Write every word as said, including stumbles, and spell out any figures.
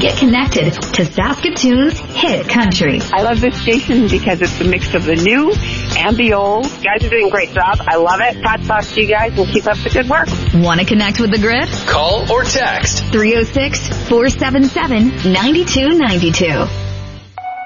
get connected to Saskatoon's hit country. I love this station because it's a mix of the new and the old. You guys are doing a great job. I love it. Hats off to you guys and keep up the good work. Want to connect with the Grid? Call or text three oh six, four seven seven, nine two nine two.